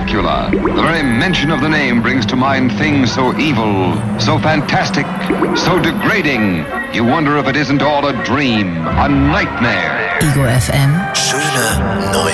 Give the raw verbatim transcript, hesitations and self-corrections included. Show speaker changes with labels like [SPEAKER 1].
[SPEAKER 1] Dracula. The very mention of the name brings to mind things so evil, so fantastic, so degrading. You wonder if it isn't all a dream, a nightmare.
[SPEAKER 2] Ego F M.
[SPEAKER 3] Schöne neue